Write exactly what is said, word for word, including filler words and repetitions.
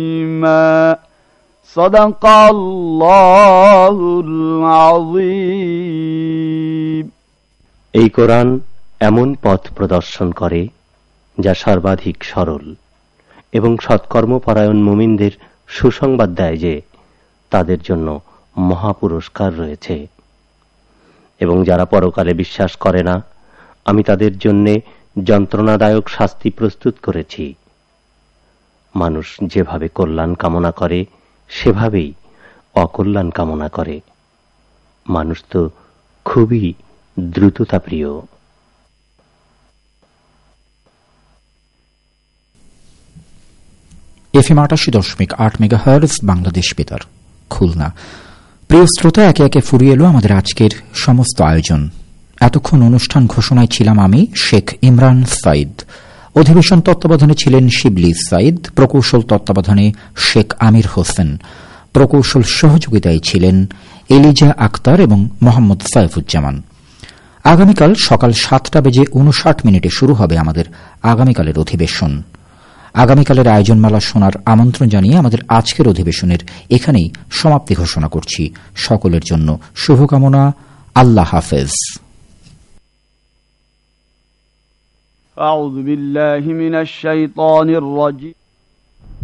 সাদাকাল্লাহুল আযীম। এই কোরআন এমন পথ প্রদর্শন করে যা সর্বাধিক সরল এবং সৎকর্মপরায়ণ মুমিনদের সুসংবাদ দেয় যে তাদের জন্য মহাপুরস্কার রয়েছে, এবং যারা পরকালে বিশ্বাস করে না আমি তাদের জন্য যন্ত্রণাদায়ক শাস্তি প্রস্তুত করেছি। মানুষ যেভাবে কল্যাণ কামনা করে সেভাবেই অকল্যাণ কামনা করে। মানুষ তো খুবই দ্রুততা প্রিয়। এফএম আটাশি দশমিক আট মেগাহার্জ বাংলাদেশ বেতার খুলনা। প্রিয় শ্রোতা, একে একে ফুরিয়ে এলো আমাদের আজকের সমস্ত আয়োজন। এতক্ষণ অনুষ্ঠান ঘোষণায় ছিলাম আমি, শেখ ইমরান সাইদ। অধিবেশন তত্ত্বাবধানে ছিলেন শিবলি সাইদ, প্রকৌশল তত্ত্বাবধানে শেখ আমির হোসেন, প্রকৌশল সহযোগিতায় ছিলেন এলিজা আক্তার এবং মোহাম্মদ সাইফুজ্জামান। আগামীকাল সকাল সাতটা বেজে উনষাট মিনিটে শুরু হবে আমাদের আগামীকালের অধিবেশন। আগামীকালের আয়োজনমালা শোনার আমন্ত্রণ জানিয়ে আমাদের আজকের অধিবেশনের এখানেই সমাপ্তি ঘোষণা করছি। সকলের জন্য শুভকামনা। আল্লাহ হাফেজ। আউযু বিল্লাহি মিনাশ শাইতানির রাজিম।